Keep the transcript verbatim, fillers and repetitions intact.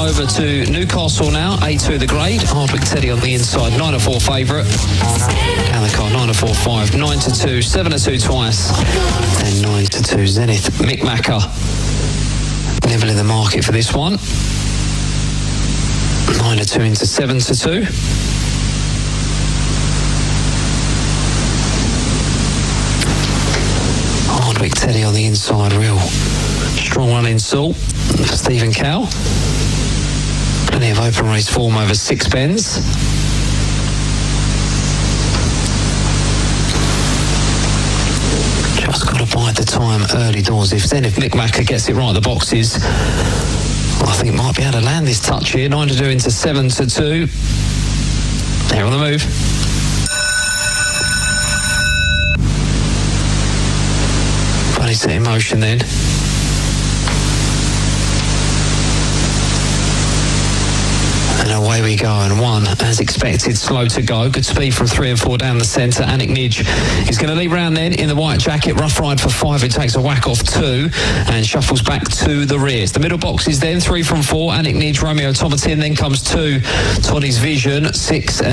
over to Newcastle now. A two the grade. Hardwick Teddy on the inside. nine to four favourite. Down the car. nine to four five. nine to two. seven to two twice. And nine to two Zenith. Mick Macker. Level in the market for this one. nine to two into seven to two. Hardwick Teddy on the inside, real strong run in Salt for Stephen Cowell. Plenty of open race form over six bends. Just got to bide the time early doors. If then if Mick Macker gets it right, the boxes, I think might be able to land this touch here. nine to two into seven to two. They're on the move. Bunny set in motion then. And away we go, and one, as expected, slow to go. Good speed from three and four down the centre. Anik Nidge is going to lead round then in the white jacket. Rough Ride for five. It takes a whack off two and shuffles back to the rears. The middle box is then three from four. Anik Nidge, Romeo Tomatin. Then comes two, Toddy's Vision, six and